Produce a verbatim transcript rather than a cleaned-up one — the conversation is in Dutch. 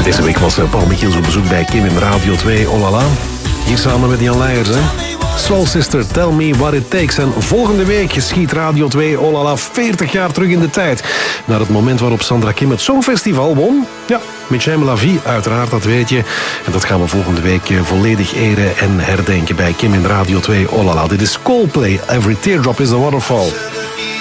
Deze week was Paul Michiels op bezoek bij Kim in Radio twee. Oh la la. Hier samen met Jan Leijers, hè. Soul Sister, Tell Me What It Takes. En volgende week schiet Radio twee, oh la la, veertig jaar terug in de tijd. Naar het moment waarop Sandra Kim het Songfestival won. Ja, met J'aime la vie, uiteraard, dat weet je. En dat gaan we volgende week volledig eren en herdenken bij Kim in Radio twee, oh la la. Dit is Coldplay, Every Teardrop is a Waterfall.